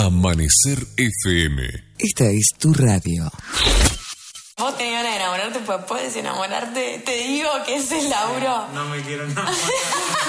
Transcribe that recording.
Amanecer FM. Esta es tu radio. Vos tenés ganas de enamorarte, pues puedes enamorarte. Te digo que ese es Lauro. No me quiero enamorar.